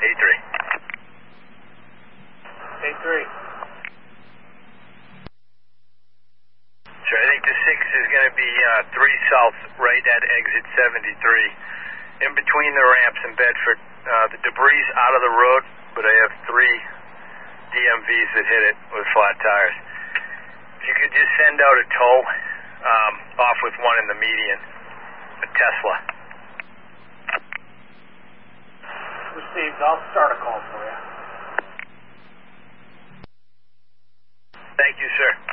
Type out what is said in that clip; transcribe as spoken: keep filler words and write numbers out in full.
eight three. eight three. Sure, I think the six is going to be uh, three south, right at exit seventy-three. In between the ramps in Bedford, uh, the debris out of the road, but I have three D M Vs that hit it with flat tires. If you could just send out a tow, um, off with one in the median, a Tesla. Received. I'll start a call for you. Thank you, sir.